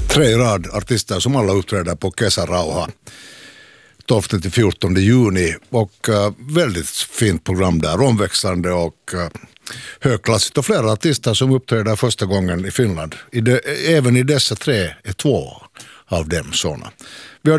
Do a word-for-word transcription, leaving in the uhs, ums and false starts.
tre rad artister som alla uppträder på Kesarauha tolfte till fjortonde juni och uh, väldigt fint program där, omväxlande och uh, högklassigt och flera artister som uppträder första gången i Finland. I det, även i dessa tre är två av dem sådana.